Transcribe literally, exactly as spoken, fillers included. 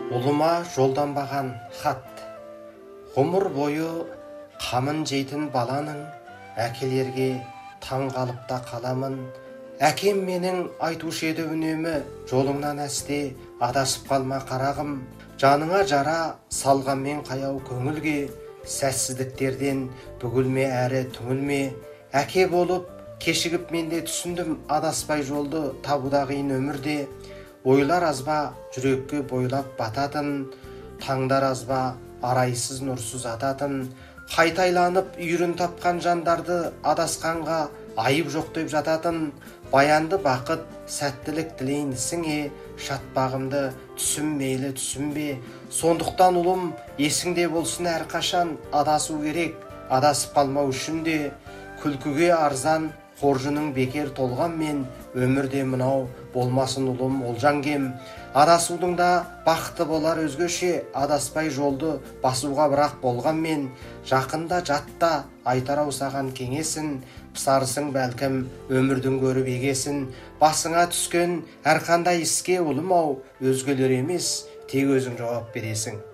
Ұлыма жолданбаған хат. Ғұмыр бойы қамын жейтін баланың, әкелерге таң қалыпта қаламын. Әкем менің айтушы еді үнемі, жолыңнан әсте адасып қалма қарағым. Жаныңа жара салғанмен қаяу көңілге, сәтсіздіктерден бүгілме әрі түңілме. Әке болып кешігіп мен де түсіндім, адаспай жолды табуда қиын өмірде. Ойлар азба жүрекке бойлап бататын, таңдар азба арайсыз нұрсыз ататын. Қайтайланып үйірін тапқан жандарды адасқанға айып жоқ деп жататын. Баянды бақыт сәттілік тілейін ісіңе, шатпағымды түсім мейлі түсінбе. Сондықтан ұлым есіңде болсын әрқашан, адасу керек, адасып қалмау үшін де. Күлкіге арзан қоржының бекер толғанмен, өмірде мынау болмасын ұлым олжан кем. Адасудың да бақыты болар өзгеше, адаспай жолды басуға бірақ болғанмен. Жақында жатта айтарау саған кеңесін, пысарысың бәлкім өмірдің көріп егесін. Басыңа түскен әрқандай іске ұлым ау, өзгелер емес, тек өзің жауап бересің.